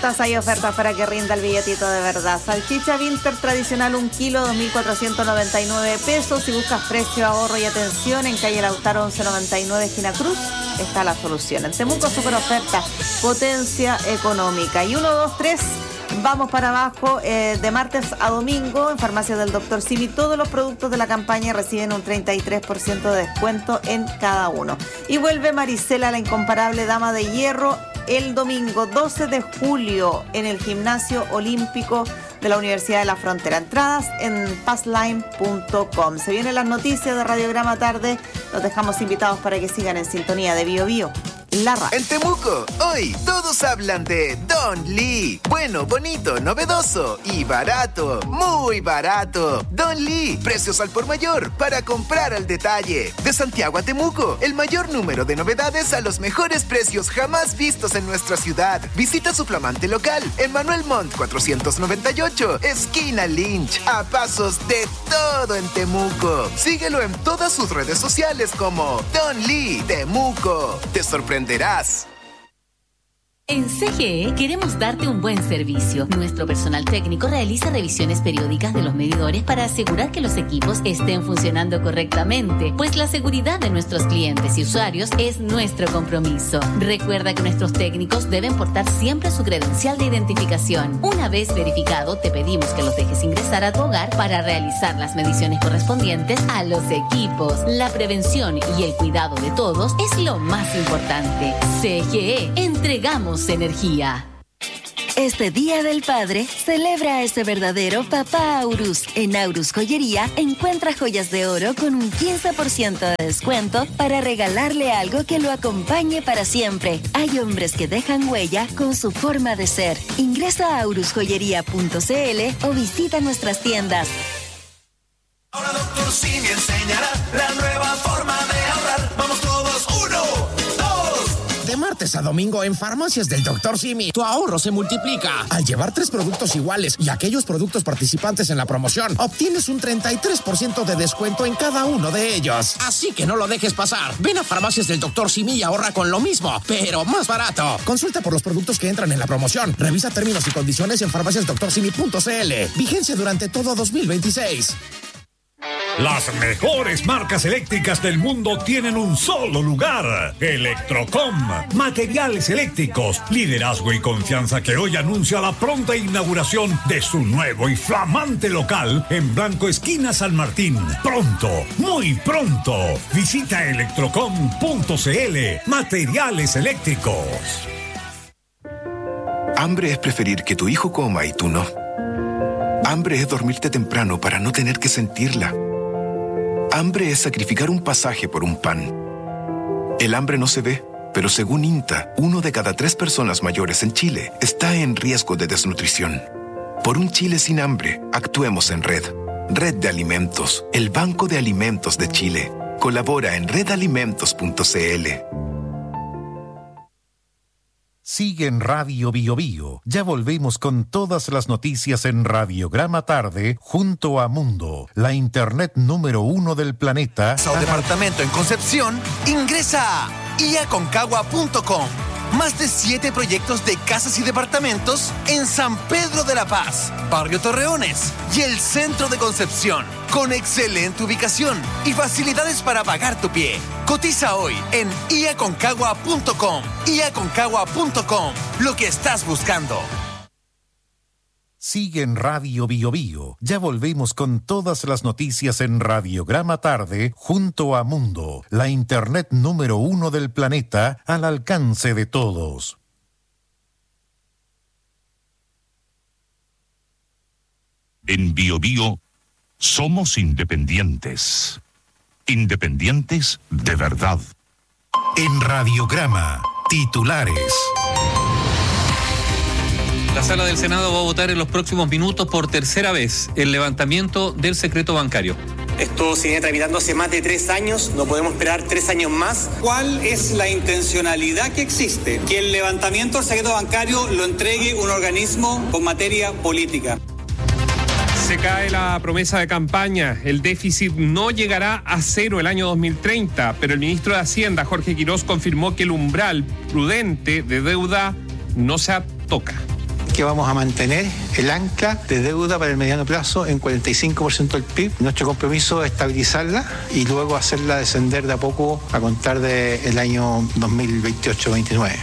hay ofertas para que rinda el billetito de verdad. Salchicha Winter tradicional 1 kilo, 2.499 pesos. Si buscas precio, ahorro y atención, en calle Lautaro 1199, esquina Cruz, está la solución. En Temuco, super oferta, potencia económica. Y 1, 2, 3... Vamos para abajo, de martes a domingo, en Farmacias del Dr. Simi, todos los productos de la campaña reciben un 33% de descuento en cada uno. Y vuelve Marisela, la incomparable dama de hierro, el domingo 12 de julio en el Gimnasio Olímpico de la Universidad de la Frontera. Entradas en passline.com. Se vienen las noticias de Radiograma Tarde. Los dejamos invitados para que sigan en sintonía de Bio Bio. En Temuco, hoy todos hablan de Don Lee. Bueno, bonito, novedoso y barato, muy barato. Don Lee, precios al por mayor para comprar al detalle. De Santiago a Temuco, el mayor número de novedades a los mejores precios jamás vistos en nuestra ciudad. Visita su flamante local en Manuel Montt 498, esquina Lynch, a pasos de todo en Temuco. Síguelo en todas sus redes sociales como Don Lee Temuco. Te sorprenderás. En CGE queremos darte un buen servicio. Nuestro personal técnico realiza revisiones periódicas de los medidores para asegurar que los equipos estén funcionando correctamente, pues la seguridad de nuestros clientes y usuarios es nuestro compromiso. Recuerda que nuestros técnicos deben portar siempre su credencial de identificación. Una vez verificado, te pedimos que los dejes ingresar a tu hogar para realizar las mediciones correspondientes a los equipos. La prevención y el cuidado de todos es lo más importante. CGE, entregamos energía. Este Día del Padre, celebra a ese verdadero papá Aurus. En Aurus Joyería, encuentra joyas de oro con un 15% de descuento para regalarle algo que lo acompañe para siempre. Hay hombres que dejan huella con su forma de ser. Ingresa a aurusjoyería.cl o visita nuestras tiendas. Ahora Dr. Simi enseñará la nueva forma de ahorrar. Vamos todos, 1, 2. De martes a domingo en Farmacias del Dr. Simi, tu ahorro se multiplica. Al llevar 3 productos iguales y aquellos productos participantes en la promoción, obtienes un 33% de descuento en cada uno de ellos. Así que no lo dejes pasar. Ven a Farmacias del Dr. Simi y ahorra con lo mismo, pero más barato. Consulta por los productos que entran en la promoción. Revisa términos y condiciones en farmaciasdoctorsimi.cl. Vigencia durante todo 2026. Las mejores marcas eléctricas del mundo tienen un solo lugar. Electrocom. Materiales eléctricos, liderazgo y confianza que hoy anuncia la pronta inauguración de su nuevo y flamante local en Blanco Esquina San Martín. Pronto, muy pronto. Visita electrocom.cl. Materiales eléctricos. Hambre es preferir que tu hijo coma y tú no. Hambre es dormirte temprano para no tener que sentirla. Hambre es sacrificar un pasaje por un pan. El hambre no se ve, pero según INTA, 1 de cada 3 personas mayores en Chile está en riesgo de desnutrición. Por un Chile sin hambre, actuemos en red. Red de Alimentos, el Banco de Alimentos de Chile. Colabora en redalimentos.cl. Sigue en Radio Bio Bio. Ya volvemos con todas las noticias en Radiograma Tarde junto a Mundo, la internet número 1 del planeta. O departamento en Concepción, ingresa a iaconcagua.com. Más de 7 proyectos de casas y departamentos en San Pedro de la Paz, Barrio Torreones y el centro de Concepción, con excelente ubicación y facilidades para pagar tu pie. Cotiza hoy en iaconcagua.com. iaconcagua.com, lo que estás buscando. Sigue en Radio Bio Bio. Ya volvemos con todas las noticias en Radiograma Tarde junto a Mundo, la internet número 1 del planeta al alcance de todos. En Bio Bio somos independientes. Independientes de verdad. En Radiograma, titulares. La Sala del Senado va a votar en los próximos minutos por tercera vez el levantamiento del secreto bancario. Esto se viene tramitando hace más de 3 años, no podemos esperar 3 años más. ¿Cuál es la intencionalidad que existe? Que el levantamiento del secreto bancario lo entregue un organismo con materia política. Se cae la promesa de campaña. El déficit no llegará a 0 el año 2030, pero el ministro de Hacienda, Jorge Quirós, confirmó que el umbral prudente de deuda no se toca. que vamos a mantener el ancla de deuda para el mediano plazo en 45% del PIB. Nuestro compromiso es estabilizarla y luego hacerla descender de a poco a contar del año 2028-29.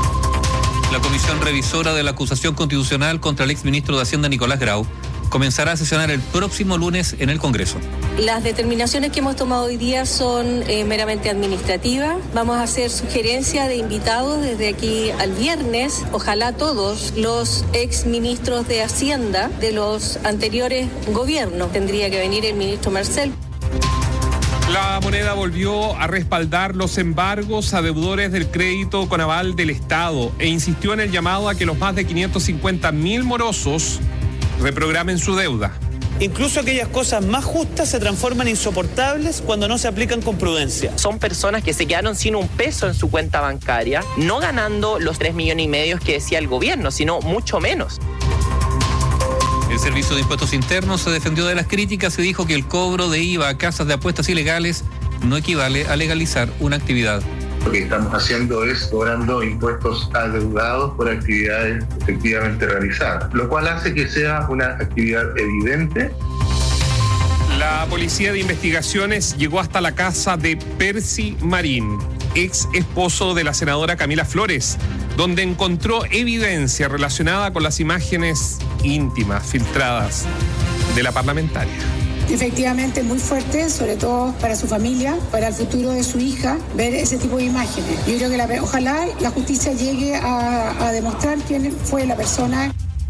La comisión revisora de la acusación constitucional contra el exministro de Hacienda Nicolás Grau comenzará a sesionar el próximo lunes en el Congreso. Las determinaciones que hemos tomado hoy día son meramente administrativas. Vamos a hacer sugerencias de invitados desde aquí al viernes. Ojalá todos los exministros de Hacienda de los anteriores gobiernos. Tendría que venir el ministro Marcel. La Moneda volvió a respaldar los embargos a deudores del crédito con aval del Estado e insistió en el llamado a que los más de 550.000 morosos reprogramen su deuda. Incluso aquellas cosas más justas se transforman insoportables cuando no se aplican con prudencia. Son personas que se quedaron sin un peso en su cuenta bancaria, no ganando los 3,5 millones que decía el gobierno, sino mucho menos. El Servicio de Impuestos Internos se defendió de las críticas y dijo que el cobro de IVA a casas de apuestas ilegales no equivale a legalizar una actividad. Lo que estamos haciendo es cobrando impuestos adeudados por actividades efectivamente realizadas, lo cual hace que sea una actividad evidente. La Policía de Investigaciones llegó hasta la casa de Percy Marín, ex esposo de la senadora Camila Flores, donde encontró evidencia relacionada con las imágenes íntimas filtradas de la parlamentaria. Efectivamente, muy fuerte, sobre todo para su familia, para el futuro de su hija, ver ese tipo de imágenes. Yo creo que ojalá la justicia llegue a demostrar quién fue la persona.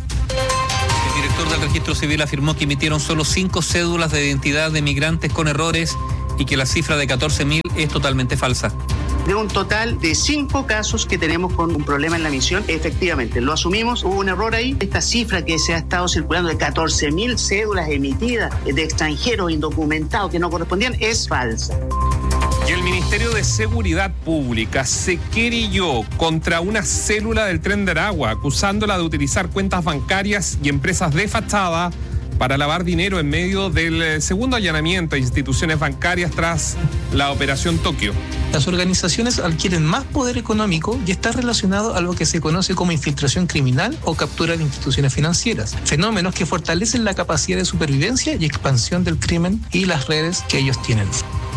El director del Registro Civil afirmó que emitieron solo 5 cédulas de identidad de migrantes con errores y que la cifra de 14.000 es totalmente falsa. De un total de 5 casos que tenemos con un problema en la emisión, efectivamente, lo asumimos, hubo un error ahí. Esta cifra que se ha estado circulando de 14.000 cédulas emitidas de extranjeros indocumentados que no correspondían es falsa. Y el Ministerio de Seguridad Pública se querelló contra una célula del Tren de Aragua, acusándola de utilizar cuentas bancarias y empresas de fachada para lavar dinero en medio del segundo allanamiento a instituciones bancarias tras la Operación Tokio. Las organizaciones adquieren más poder económico y está relacionado a lo que se conoce como infiltración criminal o captura de instituciones financieras, fenómenos que fortalecen la capacidad de supervivencia y expansión del crimen y las redes que ellos tienen.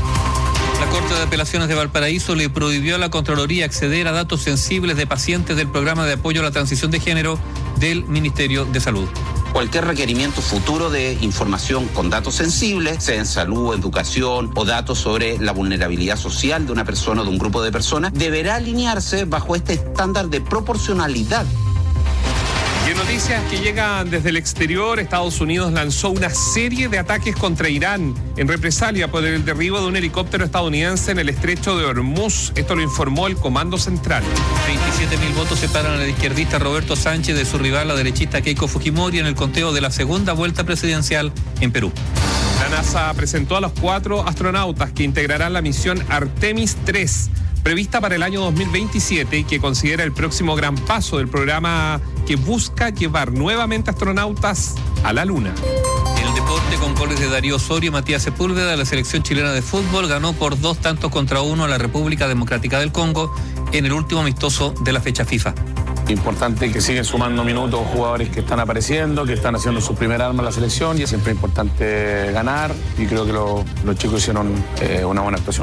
La Corte de Apelaciones de Valparaíso le prohibió a la Contraloría acceder a datos sensibles de pacientes del programa de apoyo a la transición de género del Ministerio de Salud. Cualquier requerimiento futuro de información con datos sensibles, sea en salud, educación o datos sobre la vulnerabilidad social de una persona o de un grupo de personas, deberá alinearse bajo este estándar de proporcionalidad. Y en noticias que llegan desde el exterior, Estados Unidos lanzó una serie de ataques contra Irán en represalia por el derribo de un helicóptero estadounidense en el estrecho de Hormuz. Esto lo informó el Comando Central. 27.000 votos separan al izquierdista Roberto Sánchez de su rival, la derechista Keiko Fujimori, en el conteo de la segunda vuelta presidencial en Perú. La NASA presentó a los 4 astronautas que integrarán la misión Artemis 3, prevista para el año 2027 y que considera el próximo gran paso del programa que busca llevar nuevamente astronautas a la Luna. En el deporte, con goles de Darío Osorio y Matías Sepúlveda, la selección chilena de fútbol ganó por 2-1 a la República Democrática del Congo en el último amistoso de la fecha FIFA. Importante que siguen sumando minutos jugadores que están apareciendo, que están haciendo su primer arma en la selección, y es siempre importante ganar, y creo que los chicos hicieron una buena actuación.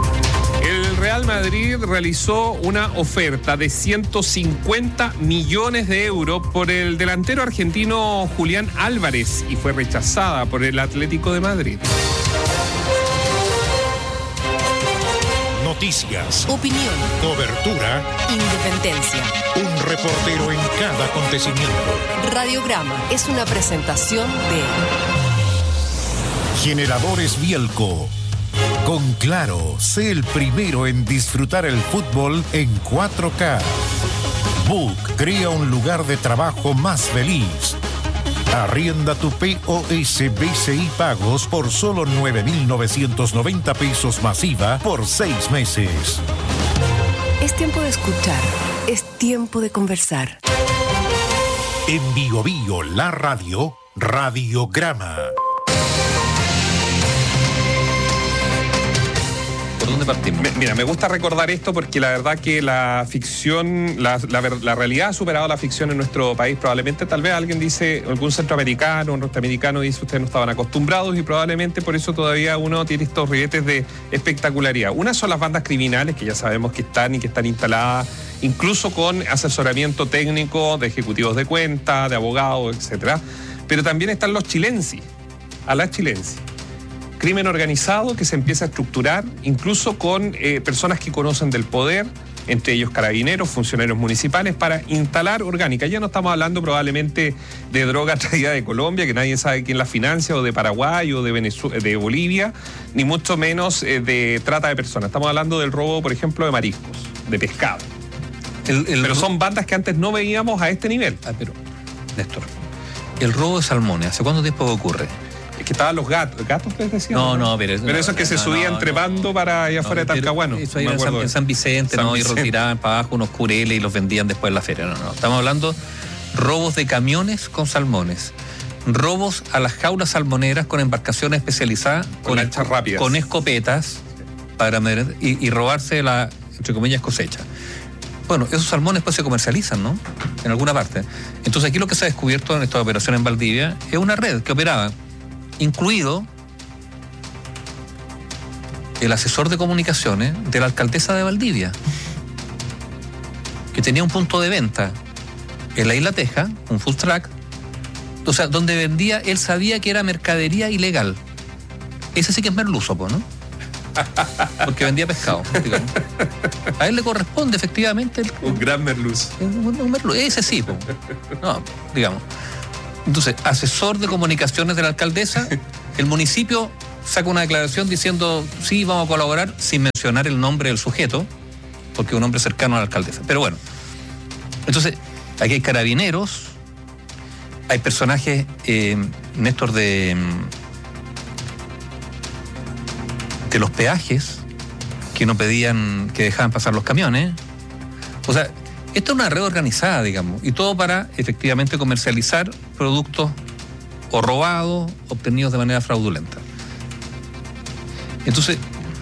El Real Madrid realizó una oferta de 150 millones de euros por el delantero argentino Julián Álvarez y fue rechazada por el Atlético de Madrid. Noticias, opinión, cobertura, independencia. Un reportero en cada acontecimiento. Radiograma es una presentación de Generadores Bielco. Con Claro, sé el primero en disfrutar el fútbol en 4K. Book crea un lugar de trabajo más feliz. Arrienda tu POS BCI Pagos por solo 9.990 pesos masiva por 6 meses. Es tiempo de escuchar, es tiempo de conversar. En Bio Bio, la radio, Radiograma. ¿Por dónde partimos? Mira, me gusta recordar esto porque la verdad que la ficción, la realidad ha superado la ficción en nuestro país. Probablemente, tal vez alguien dice, algún centroamericano, un norteamericano dice, ustedes no estaban acostumbrados, y probablemente por eso todavía uno tiene estos ribetes de espectacularidad. Una son las bandas criminales, que ya sabemos que están y que están instaladas, incluso con asesoramiento técnico de ejecutivos de cuenta, de abogados, etcétera. Pero también están los chilensis, a la chilensis. Crimen organizado que se empieza a estructurar, incluso con personas que conocen del poder, entre ellos carabineros, funcionarios municipales, para instalar orgánica. Ya no estamos hablando probablemente de droga traída de Colombia, que nadie sabe quién la financia, o de Paraguay, o de Bolivia, ni mucho menos de trata de personas. Estamos hablando del robo, por ejemplo, de mariscos, de pescado. Pero son bandas que antes no veíamos a este nivel. Pero, Néstor, el robo de salmones, ¿hace cuánto tiempo ocurre? Es que estaban los gatos les decían. Pero esos que se subían trepando para allá afuera de Talcahuano. Eso ahí en San Vicente, y retiraban para abajo unos cureles y los vendían después en la feria. No. Estamos hablando robos de camiones con salmones, robos a las jaulas salmoneras con embarcaciones especializadas, con lanchas rápidas, con escopetas, y robarse la, entre comillas, cosecha. Bueno, esos salmones pues se comercializan, ¿no? En alguna parte. Entonces aquí lo que se ha descubierto en esta operación en Valdivia es una red que operaba, incluido el asesor de comunicaciones de la alcaldesa de Valdivia, que tenía un punto de venta en la Isla Teja, un food truck, o sea, donde vendía, él sabía que era mercadería ilegal. Ese sí que es merluzo, ¿no? Porque vendía pescado, digamos. A él le corresponde efectivamente un gran merluzo. Un merluzo, ese sí, no, digamos. Entonces, asesor de comunicaciones de la alcaldesa, el municipio saca una declaración diciendo sí, vamos a colaborar, sin mencionar el nombre del sujeto, porque es un hombre cercano a la alcaldesa. Pero bueno, entonces, aquí hay carabineros, hay personajes, Néstor, de los peajes, que no pedían, que dejaban pasar los camiones. O sea, esto es una red organizada, digamos, y todo para efectivamente comercializar productos o robados, obtenidos de manera fraudulenta. Entonces,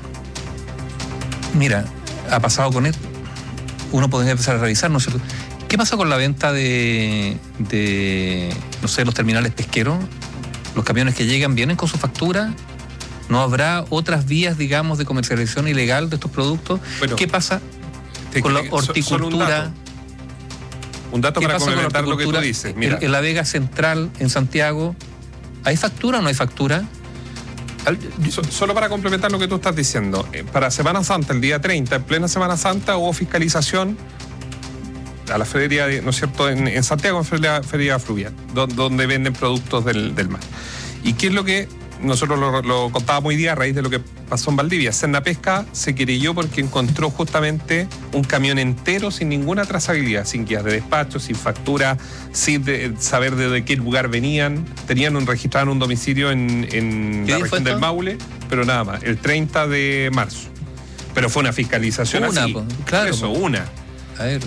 mira, ha pasado con esto, uno podría empezar a revisar, ¿no es cierto? ¿Qué pasa con la venta de no sé, los terminales pesqueros? Los camiones que llegan, ¿vienen con su factura? ¿No habrá otras vías, digamos, de comercialización ilegal de estos productos? Bueno, ¿qué pasa con la horticultura? Un dato para complementar lo que tú dices. Mira. En la Vega Central, en Santiago, ¿hay factura o no hay factura? Solo para complementar lo que tú estás diciendo, para Semana Santa, el día 30, en plena Semana Santa, hubo fiscalización a la feria, ¿no es cierto?, en Santiago, en feria fluvial, donde venden productos del mar. ¿Y qué es lo que nosotros lo contábamos hoy día a raíz de lo que pasó en Valdivia? Sennapesca se querelló porque encontró justamente un camión entero sin ninguna trazabilidad, sin guías de despacho, sin factura, sin saber de qué lugar venían. Registraron un domicilio en la región del Maule, pero nada más, el 30 de marzo. Pero fue una fiscalización así. Claro. Eso, una. A ver.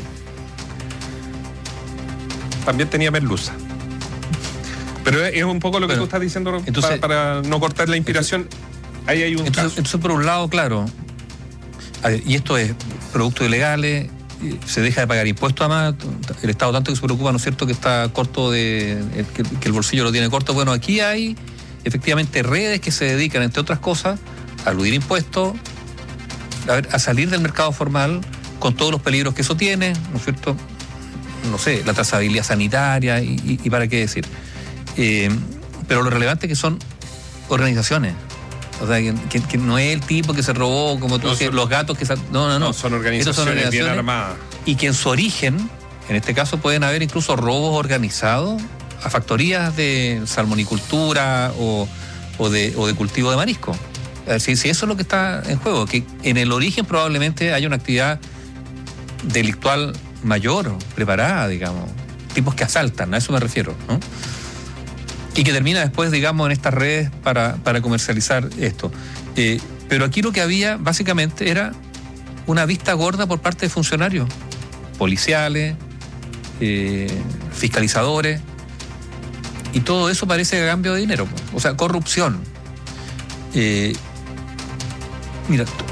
También tenía merluza. Pero es un poco lo que tú estás diciendo, entonces, para no cortar la inspiración. Ahí hay un caso. Entonces, por un lado, claro, y esto es productos ilegales, se deja de pagar impuestos, además, el Estado tanto que se preocupa, ¿no es cierto?, que está corto que el bolsillo lo tiene corto. Bueno, aquí hay efectivamente redes que se dedican, entre otras cosas, a eludir impuestos, a salir del mercado formal, con todos los peligros que eso tiene, ¿no es cierto? No sé, la trazabilidad sanitaria y para qué decir. Pero lo relevante es que son organizaciones. O sea, que no es el tipo que se robó, como tú dices, los gatos que se... No. Son organizaciones bien armadas. Y que en su origen, en este caso, pueden haber incluso robos organizados a factorías de salmonicultura o de cultivo de marisco. Si eso es lo que está en juego, que en el origen probablemente haya una actividad delictual mayor, preparada, digamos. Tipos que asaltan, a eso me refiero, ¿no? Y que termina después, digamos, en estas redes para comercializar esto. Pero aquí lo que había, básicamente, era una vista gorda por parte de funcionarios policiales, fiscalizadores, y todo eso parece a cambio de dinero. O sea, corrupción. Mira,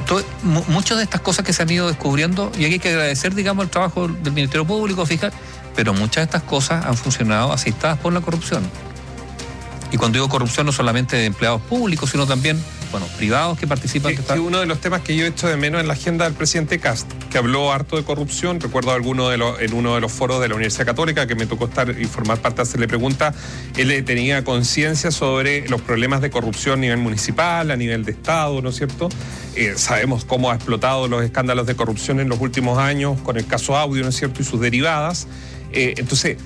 Muchas de estas cosas que se han ido descubriendo, y aquí hay que agradecer, digamos, el trabajo del Ministerio Público, fiscal, pero muchas de estas cosas han funcionado aceitadas por la corrupción. Y cuando digo corrupción, no solamente de empleados públicos, sino también, privados que participan. Que uno de los temas que yo echo de menos en la agenda del presidente Kast, que habló harto de corrupción. Recuerdo en uno de los foros de la Universidad Católica, que me tocó estar y formar parte de hacerle preguntas, él tenía conciencia sobre los problemas de corrupción a nivel municipal, a nivel de Estado, ¿no es cierto? Sabemos cómo ha explotado los escándalos de corrupción en los últimos años, con el caso Audio, ¿no es cierto?, y sus derivadas. Entonces,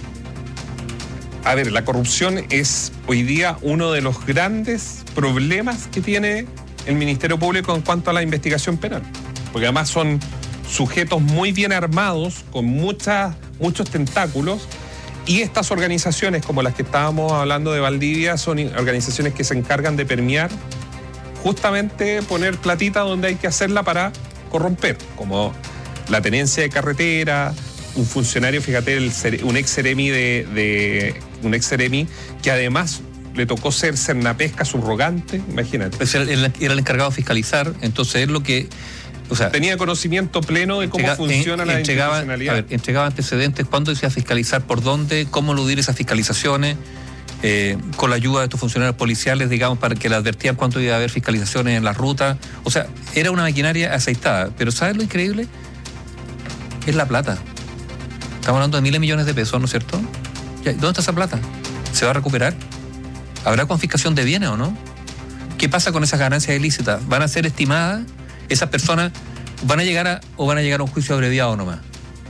a ver, la corrupción es hoy día uno de los grandes problemas que tiene el Ministerio Público en cuanto a la investigación penal. Porque además son sujetos muy bien armados, con muchos tentáculos, y estas organizaciones, como las que estábamos hablando de Valdivia, son organizaciones que se encargan de permear, justamente poner platita donde hay que hacerla para corromper, como la tenencia de carretera. Un funcionario, fíjate, un ex seremi un ex seremi que además le tocó ser Cernapesca subrogante, imagínate. Él era el encargado de fiscalizar, entonces es lo que... tenía conocimiento pleno de cómo funciona la institucionalidad. Entregaba antecedentes, cuándo se iba a fiscalizar, por dónde, cómo eludir esas fiscalizaciones, con la ayuda de estos funcionarios policiales, digamos, para que le advertían cuánto iba a haber fiscalizaciones en las rutas. O sea, era una maquinaria aceitada. Pero ¿sabes lo increíble? Es la plata. Estamos hablando de miles de millones de pesos, ¿no es cierto? ¿Dónde está esa plata? ¿Se va a recuperar? ¿Habrá confiscación de bienes o no? ¿Qué pasa con esas ganancias ilícitas? ¿Van a ser estimadas? ¿Esas personas van a llegar a un juicio abreviado nomás?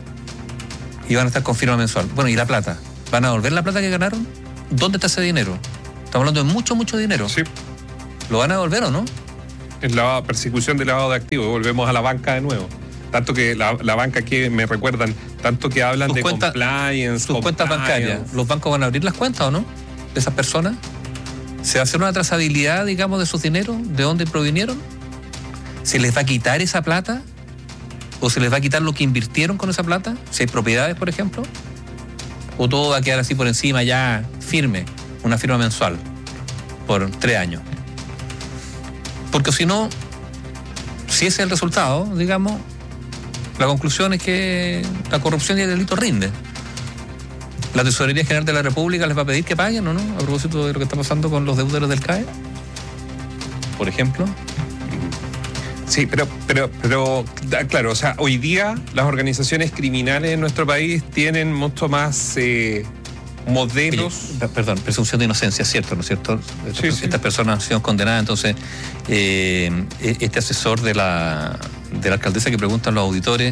Y van a estar con firma mensual. Bueno, ¿y la plata? ¿Van a devolver la plata que ganaron? ¿Dónde está ese dinero? Estamos hablando de mucho dinero. Sí. ¿Lo van a devolver o no? Es la persecución de lavado de activos. Volvemos a la banca de nuevo. Tanto que la banca que me recuerdan, tanto que hablan de compliance. Sus cuentas bancarias. ¿Los bancos van a abrir las cuentas o no? De esas personas. ¿Se va a hacer una trazabilidad, digamos, de sus dineros? ¿De dónde provinieron? ¿Se les va a quitar esa plata? ¿O se les va a quitar lo que invirtieron con esa plata? Si hay propiedades, por ejemplo. ¿O todo va a quedar así por encima ya firme? Una firma mensual por 3 años. Porque si no, si ese es el resultado, digamos, la conclusión es que la corrupción y el delito rinde. ¿La Tesorería General de la República les va a pedir que paguen o no? A propósito de lo que está pasando con los deudores del CAE, por ejemplo. Sí, pero claro, o sea, hoy día las organizaciones criminales en nuestro país tienen mucho más modelos. Oye, perdón, presunción de inocencia, ¿cierto? ¿No es cierto? Sí, estas personas han sido condenadas, entonces este asesor de la alcaldesa que preguntan los auditores,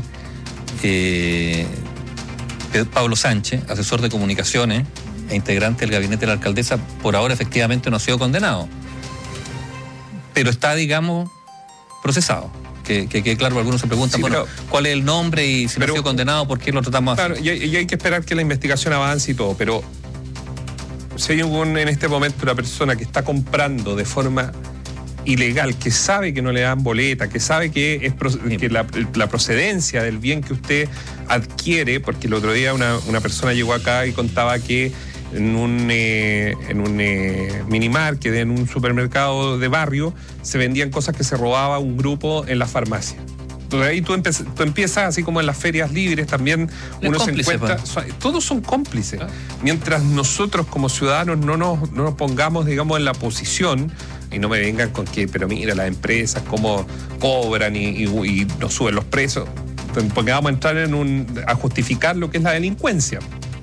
Pablo Sánchez, asesor de comunicaciones e integrante del gabinete de la alcaldesa, por ahora efectivamente no ha sido condenado, pero está, digamos, procesado. Que claro, algunos se preguntan, ¿cuál es el nombre? Y si no ha sido condenado, ¿por qué lo tratamos así? Claro, y hay que esperar que la investigación avance y todo, pero si hay en este momento una persona que está comprando de forma ilegal, que sabe que no le dan boleta, que sabe que la procedencia del bien que usted adquiere, porque el otro día una persona llegó acá y contaba que en un minimarket, en un supermercado de barrio, se vendían cosas que se robaba un grupo en la farmacia. Entonces ahí tú empiezas, así como en las ferias libres también, uno se encuentra, todos son cómplices. Mientras nosotros como ciudadanos no nos pongamos, digamos, en la posición, y no me vengan con que, pero mira, las empresas cómo cobran y nos suben los precios, porque vamos a entrar a justificar lo que es la delincuencia.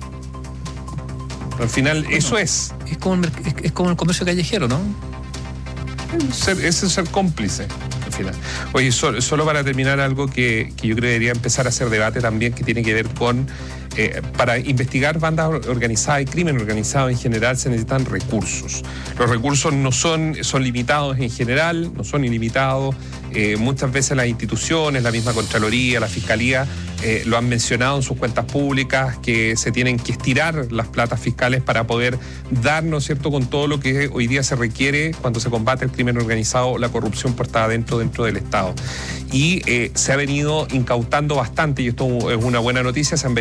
Al final, eso es. Es como el comercio callejero, ¿no? Es ser cómplice, al final. Oye, solo para terminar, algo que yo creo que debería empezar a hacer debate también, que tiene que ver con para investigar bandas organizadas y crimen organizado en general se necesitan recursos. Los recursos son limitados en general, no son ilimitados. Muchas veces las instituciones, la misma Contraloría, la Fiscalía, lo han mencionado en sus cuentas públicas, que se tienen que estirar las platas fiscales para poder darnos, ¿cierto?, con todo lo que hoy día se requiere cuando se combate el crimen organizado, la corrupción portada dentro del Estado. Y se ha venido incautando bastante, y esto es una buena noticia, se han venido incautando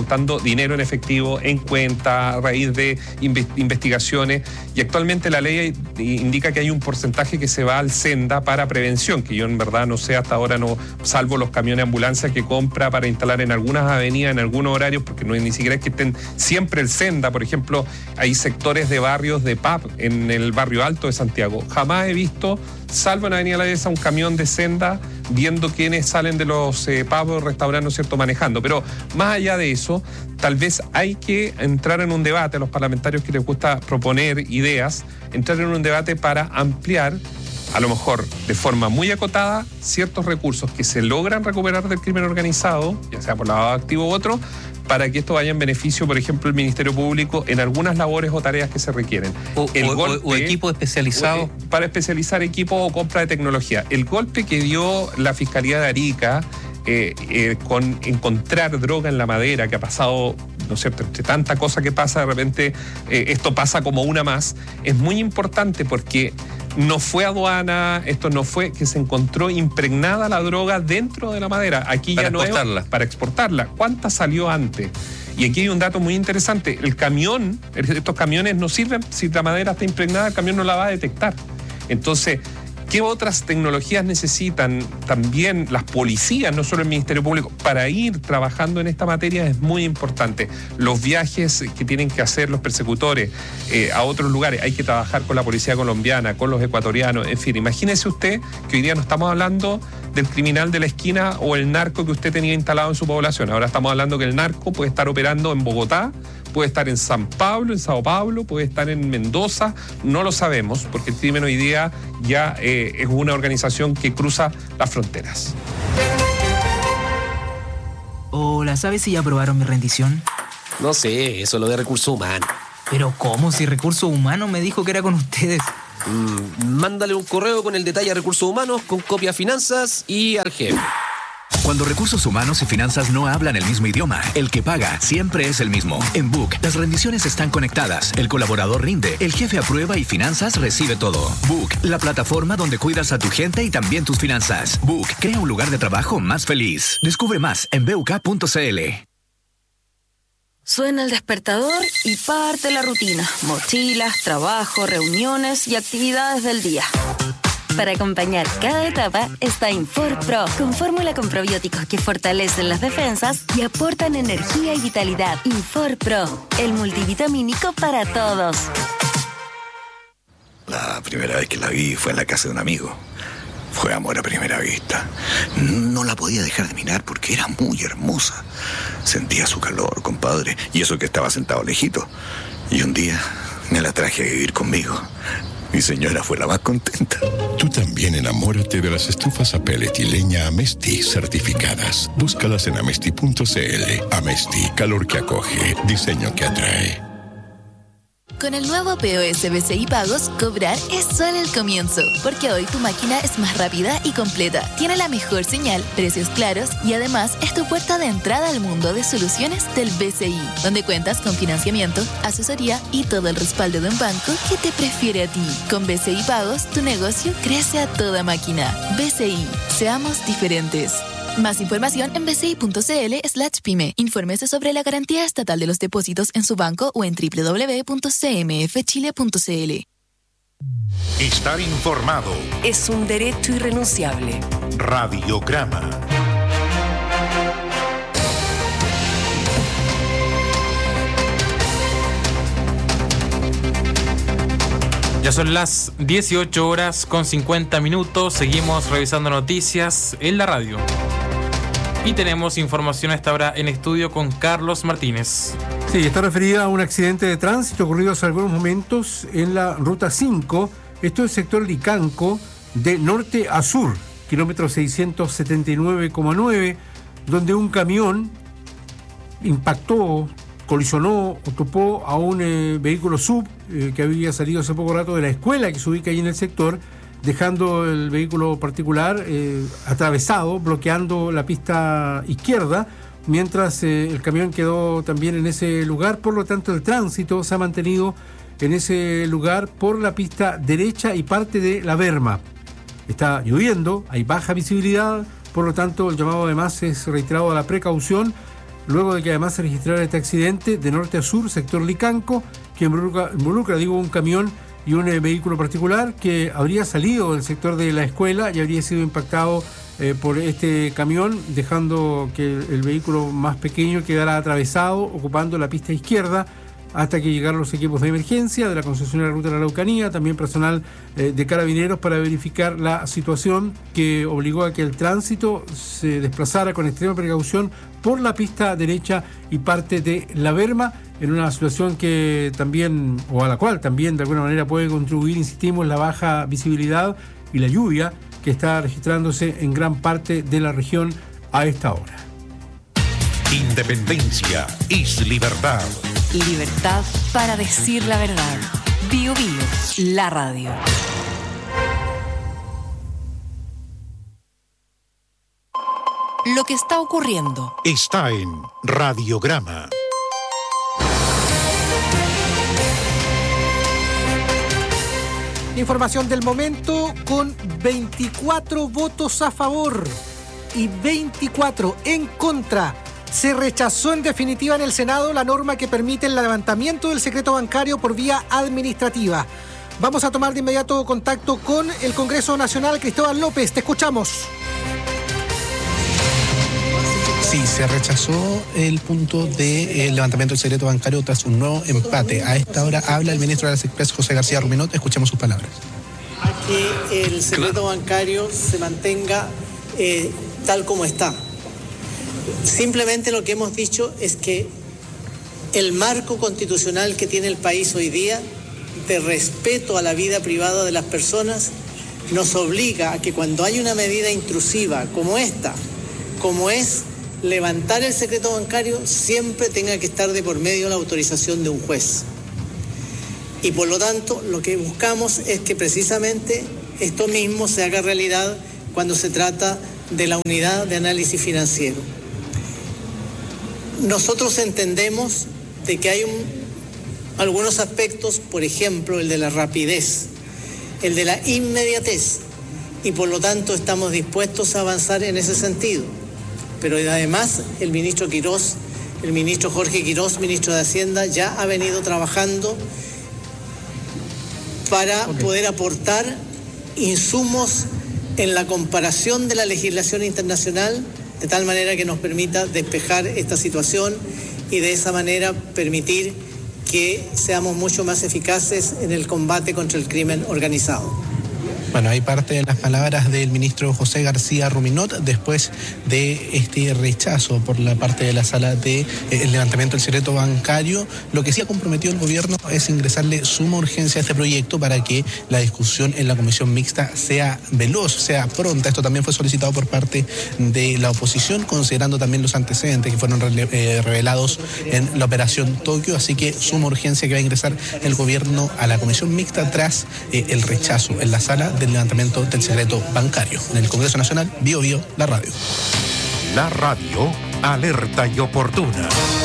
ocultando dinero en efectivo, en cuenta, a raíz de investigaciones, y actualmente la ley indica que hay un porcentaje que se va al Senda para prevención, que yo en verdad no sé hasta ahora, no, salvo los camiones de ambulancia que compra para instalar en algunas avenidas, en algunos horarios, porque no es ni siquiera es que estén siempre el Senda. Por ejemplo, hay sectores de barrios de pub en el barrio alto de Santiago. Jamás he visto, salvo en Avenida La Dehesa, un camión de Senda viendo quiénes salen de los pubs, restaurantes, ¿no es cierto?, manejando. Pero más allá de eso, tal vez hay que entrar en un debate, a los parlamentarios que les gusta proponer ideas, entrar en un debate para ampliar, a lo mejor de forma muy acotada, ciertos recursos que se logran recuperar del crimen organizado, ya sea por lavado de activo u otro, para que esto vaya en beneficio, por ejemplo, del Ministerio Público en algunas labores o tareas que se requieren. O equipo especializado. Para especializar equipo o compra de tecnología. El golpe que dio la Fiscalía de Arica con encontrar droga en la madera, que ha pasado, ¿no es cierto?, entre tanta cosa que pasa, de repente esto pasa como una más, es muy importante porque no fue aduana, esto no fue que se encontró impregnada la droga dentro de la madera. Aquí ya no es para exportarla. ¿Cuánta salió antes? Y aquí hay un dato muy interesante. El camión, estos camiones no sirven, si la madera está impregnada, el camión no la va a detectar. Entonces, ¿qué otras tecnologías necesitan también las policías, no solo el Ministerio Público, para ir trabajando en esta materia? Es muy importante. Los viajes que tienen que hacer los persecutores a otros lugares, hay que trabajar con la policía colombiana, con los ecuatorianos, en fin. Imagínese usted que hoy día no estamos hablando del criminal de la esquina o el narco que usted tenía instalado en su población. Ahora estamos hablando que el narco puede estar operando en Bogotá, puede estar en San Pablo, en Sao Paulo, puede estar en Mendoza, no lo sabemos, porque el crimen hoy día ya es una organización que cruza las fronteras. Hola, ¿sabes si ya aprobaron mi rendición? No sé, eso es lo de recursos humanos. ¿Pero cómo? Si Recursos Humanos me dijo que era con ustedes. Mándale un correo con el detalle a Recursos Humanos, con copia a Finanzas y al jefe. Cuando Recursos Humanos y Finanzas no hablan el mismo idioma, el que paga siempre es el mismo. En Book, las rendiciones están conectadas, el colaborador rinde, el jefe aprueba y Finanzas recibe todo. Book, la plataforma donde cuidas a tu gente y también tus finanzas. Book, crea un lugar de trabajo más feliz. Descubre más en buk.cl. Suena el despertador y parte la rutina. Mochilas, trabajo, reuniones y actividades del día. Para acompañar cada etapa está Infor Pro, con fórmula con probióticos que fortalecen las defensas y aportan energía y vitalidad. Infor Pro, el multivitamínico para todos. La primera vez que la vi fue en la casa de un amigo. Fue amor a primera vista. No la podía dejar de mirar porque era muy hermosa. Sentía su calor, compadre, y eso que estaba sentado lejito. Y un día me la traje a vivir conmigo. Mi señora fue la más contenta. Tú también enamórate de las estufas a pellet y leña Amesti certificadas. Búscalas en amesti.cl. Amesti, calor que acoge, diseño que atrae. Con el nuevo POS BCI Pagos, cobrar es solo el comienzo, porque hoy tu máquina es más rápida y completa, tiene la mejor señal, precios claros y además es tu puerta de entrada al mundo de soluciones del BCI, donde cuentas con financiamiento, asesoría y todo el respaldo de un banco que te prefiere a ti. Con BCI Pagos, tu negocio crece a toda máquina. BCI, seamos diferentes. Más información en bci.cl/pyme. Infórmese sobre la garantía estatal de los depósitos en su banco o en www.cmfchile.cl. Estar informado es un derecho irrenunciable. Radiograma. Ya son las 18 horas con 50 minutos. Seguimos revisando noticias en la radio. Y tenemos información a esta hora en estudio con Carlos Martínez. Sí, está referida a un accidente de tránsito ocurrido hace algunos momentos en la Ruta 5. Esto es el sector Licanco, de norte a sur, kilómetro 679,9, donde un camión impactó, colisionó o topó a un vehículo sub que había salido hace poco rato de la escuela que se ubica ahí en el sector, dejando el vehículo particular atravesado, bloqueando la pista izquierda, mientras el camión quedó también en ese lugar. Por lo tanto, el tránsito se ha mantenido en ese lugar por la pista derecha y parte de la berma. Está lloviendo, hay baja visibilidad, por lo tanto el llamado además es reiterado a la precaución. luego de que además se registrara este accidente de norte a sur, sector Licanco, que involucra un camión y un vehículo particular que habría salido del sector de la escuela y habría sido impactado por este camión, dejando que el vehículo más pequeño quedara atravesado, ocupando la pista izquierda, hasta que llegaron los equipos de emergencia de la concesionaria Ruta de la Araucanía, también personal de Carabineros para verificar la situación que obligó a que el tránsito se desplazara con extrema precaución por la pista derecha y parte de la berma, en una situación que también, o a la cual también de alguna manera puede contribuir, insistimos, la baja visibilidad y la lluvia que está registrándose en gran parte de la región a esta hora. Independencia es libertad. Libertad para decir la verdad. Bio Bio, la radio. Lo que está ocurriendo Está en Radiograma. Información del momento con 24 votos a favor y 24 en contra. Se rechazó en definitiva en el Senado la norma que permite el levantamiento del secreto bancario por vía administrativa. Vamos a tomar de inmediato contacto con el Congreso Nacional. Cristóbal López, te escuchamos. Sí, se rechazó el punto de levantamiento del secreto bancario tras un nuevo empate. A esta hora habla el ministro de las Express, José García Ruminot. Escuchemos sus palabras. A que el secreto bancario se mantenga tal como está. Simplemente lo que hemos dicho es que el marco constitucional que tiene el país hoy día, de respeto a la vida privada de las personas, nos obliga a que cuando hay una medida intrusiva como esta, como es levantar el secreto bancario, siempre tenga que estar de por medio la autorización de un juez. Y por lo tanto, lo que buscamos es que precisamente esto mismo se haga realidad cuando se trata de la unidad de análisis financiero. Nosotros entendemos de que hay algunos aspectos, por ejemplo, el de la rapidez, el de la inmediatez, y por lo tanto estamos dispuestos a avanzar en ese sentido. Pero además el ministro Quirós, el ministro Jorge Quirós, ministro de Hacienda, ya ha venido trabajando para poder aportar insumos en la comparación de la legislación internacional, de tal manera que nos permita despejar esta situación y de esa manera permitir que seamos mucho más eficaces en el combate contra el crimen organizado. Bueno, hay parte de las palabras del ministro José García Ruminot después de este rechazo por la parte de la sala de el levantamiento del secreto bancario. Lo que sí ha comprometido el gobierno es ingresarle suma urgencia a este proyecto para que la discusión en la comisión mixta sea veloz, sea pronta. Esto también fue solicitado por parte de la oposición, considerando también los antecedentes que fueron revelados en la operación Tokio. Así que suma urgencia que va a ingresar el gobierno a la comisión mixta tras el rechazo en la sala del levantamiento del secreto bancario. En el Congreso Nacional, Bio Bio, la radio. La radio, alerta y oportuna.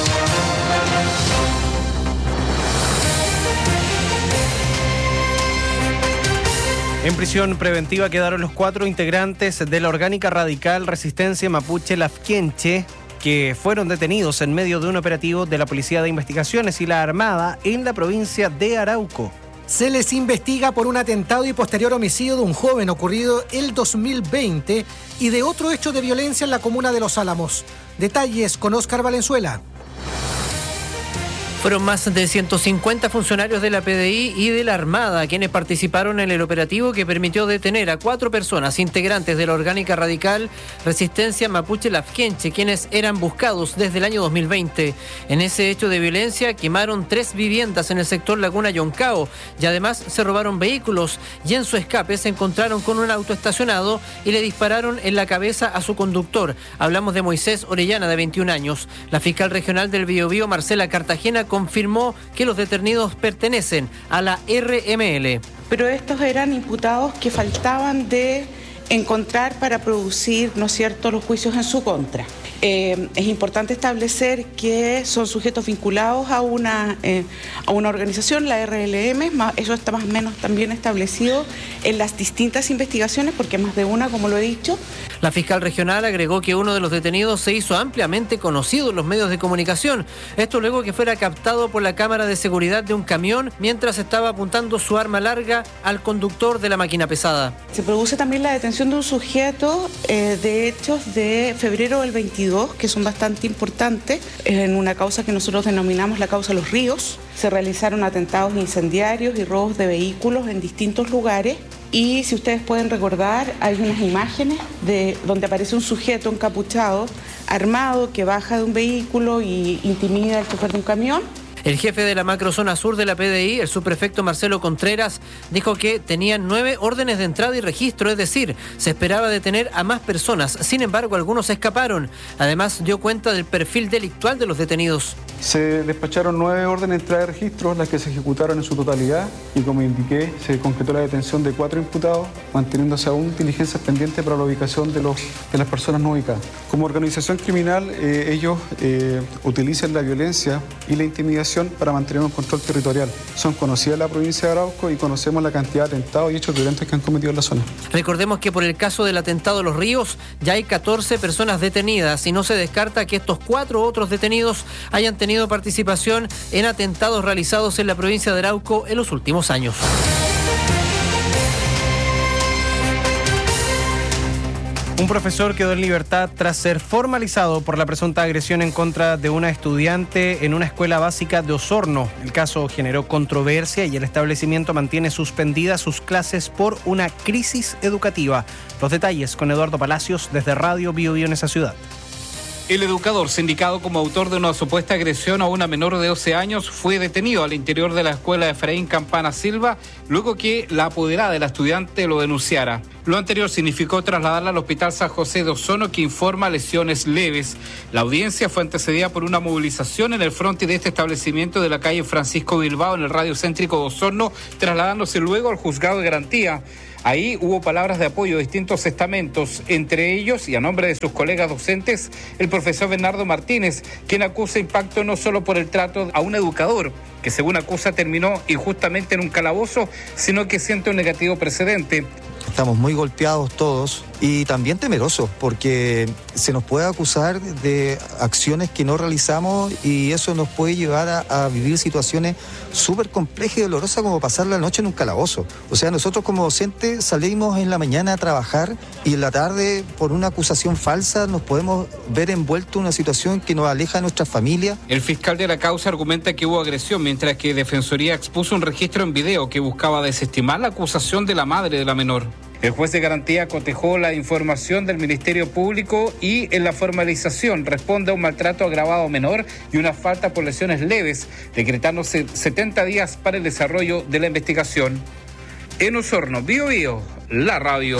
En prisión preventiva quedaron los 4 integrantes de la orgánica radical Resistencia Mapuche Lafkenche, que fueron detenidos en medio de un operativo de la Policía de Investigaciones y la Armada en la provincia de Arauco. Se les investiga por un atentado y posterior homicidio de un joven ocurrido el 2020 y de otro hecho de violencia en la comuna de Los Álamos. Detalles con Óscar Valenzuela. Fueron más de 150 funcionarios de la PDI y de la Armada quienes participaron en el operativo que permitió detener a 4 personas integrantes de la orgánica radical Resistencia Mapuche Lafkenche, quienes eran buscados desde el año 2020. En ese hecho de violencia quemaron 3 viviendas en el sector Laguna Yoncao y además se robaron vehículos, y en su escape se encontraron con un auto estacionado y le dispararon en la cabeza a su conductor. Hablamos de Moisés Orellana, de 21 años. La fiscal regional del Biobío, Marcela Cartagena, confirmó que los detenidos pertenecen a la RML. Pero estos eran imputados que faltaban de encontrar para producir, ¿no es cierto?, los juicios en su contra. Es importante establecer que son sujetos vinculados a una organización, la RLM, eso está más o menos también establecido en las distintas investigaciones, porque más de una, como lo he dicho. La fiscal regional agregó que uno de los detenidos se hizo ampliamente conocido en los medios de comunicación. Esto luego que fuera captado por la cámara de seguridad de un camión mientras estaba apuntando su arma larga al conductor de la máquina pesada. Se produce también la detención de un sujeto de hechos de febrero del 22, que son bastante importantes, en una causa que nosotros denominamos la causa Los Ríos. Se realizaron atentados incendiarios y robos de vehículos en distintos lugares. Y si ustedes pueden recordar, hay unas imágenes donde aparece un sujeto encapuchado, armado, que baja de un vehículo y intimida al chofer de un camión. El jefe de la macrozona sur de la PDI, el subprefecto Marcelo Contreras, dijo que tenían 9 órdenes de entrada y registro, es decir, se esperaba detener a más personas. Sin embargo, algunos escaparon. Además, dio cuenta del perfil delictual de los detenidos. Se despacharon 9 órdenes de entrada y registro, las que se ejecutaron en su totalidad, y como indiqué, se concretó la detención de 4 imputados, manteniéndose aún diligencias pendientes para la ubicación de las personas no ubicadas. Como organización criminal, ellos utilizan la violencia y la intimidación para mantener un control territorial. Son conocidas la provincia de Arauco y conocemos la cantidad de atentados y hechos violentos que han cometido en la zona. Recordemos que por el caso del atentado a Los Ríos ya hay 14 personas detenidas y no se descarta que estos 4 otros detenidos hayan tenido participación en atentados realizados en la provincia de Arauco en los últimos años. Un profesor quedó en libertad tras ser formalizado por la presunta agresión en contra de una estudiante en una escuela básica de Osorno. El caso generó controversia y el establecimiento mantiene suspendidas sus clases por una crisis educativa. Los detalles con Eduardo Palacios desde Radio Bio Bio en esa ciudad. El educador, sindicado como autor de una supuesta agresión a una menor de 12 años, fue detenido al interior de la escuela de Efraín Campana Silva, luego que la apoderada de la estudiante lo denunciara. Lo anterior significó trasladarla al Hospital San José de Osorno, que informa lesiones leves. La audiencia fue antecedida por una movilización en el frontis de este establecimiento de la calle Francisco Bilbao, en el radio céntrico de Osorno, trasladándose luego al juzgado de garantía. Ahí hubo palabras de apoyo de distintos estamentos, entre ellos, y a nombre de sus colegas docentes, el profesor Bernardo Martínez, quien acusa impacto no solo por el trato a un educador, que según acusa terminó injustamente en un calabozo, sino que siente un negativo precedente. Estamos muy golpeados todos y también temerosos porque se nos puede acusar de acciones que no realizamos y eso nos puede llevar a vivir situaciones súper complejas y dolorosas como pasar la noche en un calabozo. O sea, nosotros como docentes salimos en la mañana a trabajar y en la tarde por una acusación falsa nos podemos ver envueltos en una situación que nos aleja de nuestra familia. El fiscal de la causa argumenta que hubo agresión, mientras que Defensoría expuso un registro en video que buscaba desestimar la acusación de la madre de la menor. El juez de garantía cotejó la información del Ministerio Público y en la formalización responde a un maltrato agravado menor y una falta por lesiones leves, decretándose 70 días para el desarrollo de la investigación. En Osorno, Bio Bio, la radio.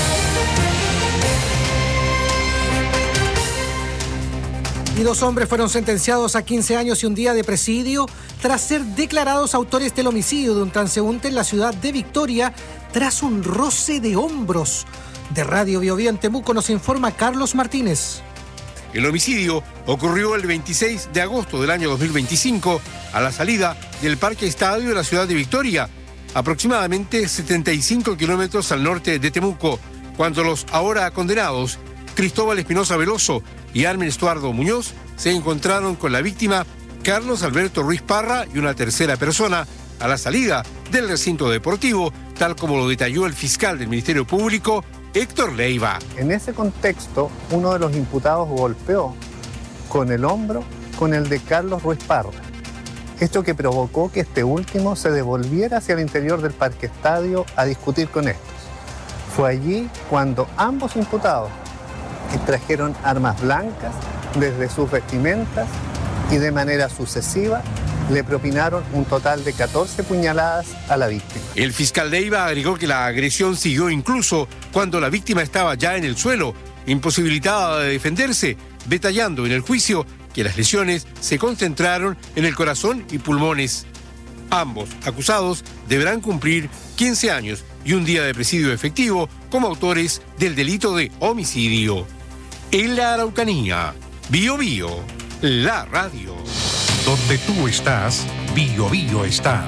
Y 2 hombres fueron sentenciados a 15 años y un día de presidio tras ser declarados autores del homicidio de un transeúnte en la ciudad de Victoria tras un roce de hombros. De Radio Bio Bio en Temuco nos informa Carlos Martínez. El homicidio ocurrió el 26 de agosto del año 2025 a la salida del Parque Estadio de la ciudad de Victoria, aproximadamente 75 kilómetros al norte de Temuco, cuando los ahora condenados Cristóbal Espinosa Veloso y Armen Estuardo Muñoz se encontraron con la víctima Carlos Alberto Ruiz Parra y una tercera persona a la salida del recinto deportivo, tal como lo detalló el fiscal del Ministerio Público, Héctor Leiva. En ese contexto, uno de los imputados golpeó con el hombro con el de Carlos Ruiz Parra, hecho que provocó que este último se devolviera hacia el interior del Parque Estadio a discutir con estos. Fue allí cuando ambos imputados extrajeron armas blancas desde sus vestimentas y de manera sucesiva le propinaron un total de 14 puñaladas a la víctima. El fiscal Leiva agregó que la agresión siguió incluso cuando la víctima estaba ya en el suelo, imposibilitada de defenderse, detallando en el juicio que las lesiones se concentraron en el corazón y pulmones. Ambos acusados deberán cumplir 15 años y un día de presidio efectivo como autores del delito de homicidio. En la Araucanía, Bío Bío, la radio. Donde tú estás, Bío Bío está.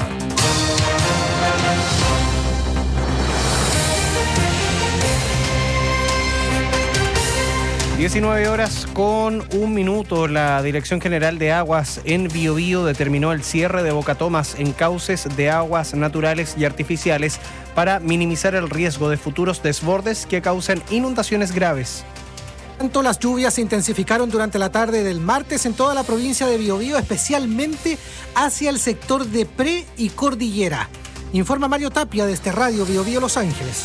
(19:01). La Dirección General de Aguas en Biobío determinó el cierre de bocatomas en cauces de aguas naturales y artificiales para minimizar el riesgo de futuros desbordes que causen inundaciones graves. Tanto las lluvias se intensificaron durante la tarde del martes en toda la provincia de Biobío, especialmente hacia el sector de Pre y Cordillera. Informa Mario Tapia desde Radio Biobío Los Ángeles.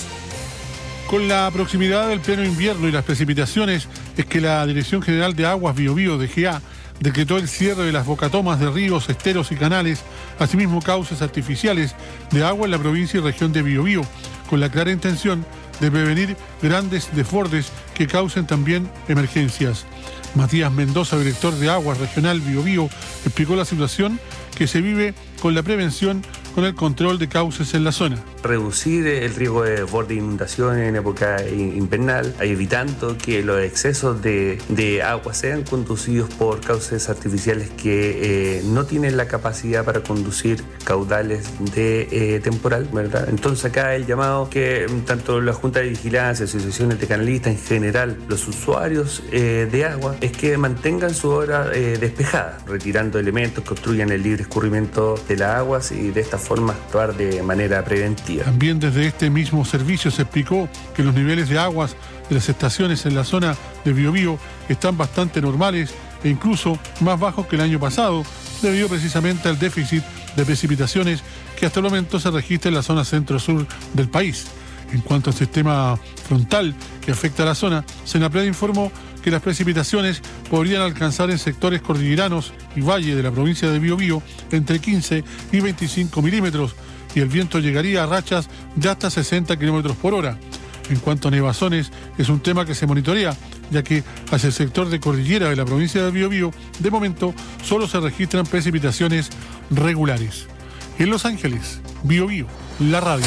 Con la proximidad del pleno invierno y las precipitaciones, es que la Dirección General de Aguas Biobío, DGA, decretó el cierre de las bocatomas de ríos, esteros y canales, asimismo cauces artificiales de agua en la provincia y región de Biobío, con la clara intención de prevenir grandes desbordes que causen también emergencias. Matías Mendoza, director de Aguas Regional Biobío, explicó la situación que se vive con la prevención con el control de cauces en la zona. Reducir el riesgo de desborde e inundación en época invernal, evitando que los excesos de agua sean conducidos por cauces artificiales que no tienen la capacidad para conducir caudales de temporal, ¿verdad? Entonces acá el llamado que tanto la Junta de Vigilancia, asociaciones de canalistas, en general los usuarios de agua, es que mantengan su obra despejada, retirando elementos que obstruyan el libre escurrimiento de las aguas y de esta forma actuar de manera preventiva. También desde este mismo servicio se explicó que los niveles de aguas de las estaciones en la zona de Biobío están bastante normales e incluso más bajos que el año pasado, debido precisamente al déficit de precipitaciones que hasta el momento se registra en la zona centro-sur del país. En cuanto al sistema frontal que afecta a la zona, Senapred informó que las precipitaciones podrían alcanzar en sectores cordilleranos y valle de la provincia de Biobío entre 15 y 25 milímetros y el viento llegaría a rachas de hasta 60 kilómetros por hora. En cuanto a nevazones, es un tema que se monitorea, ya que hacia el sector de cordillera de la provincia de Biobío, de momento, solo se registran precipitaciones regulares. En Los Ángeles, Biobío, la radio.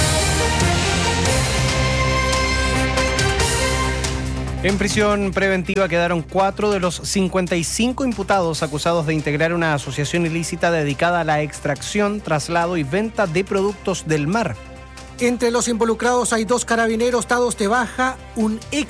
En prisión preventiva quedaron 4 de los 55 imputados acusados de integrar una asociación ilícita dedicada a la extracción, traslado y venta de productos del mar. Entre los involucrados hay 2 carabineros dados de baja, un ex